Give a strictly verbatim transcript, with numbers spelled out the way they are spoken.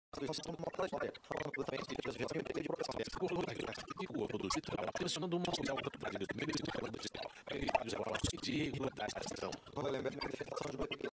Pressionando uma social oportunidade do meio de calor digital. Aí, já vou falar de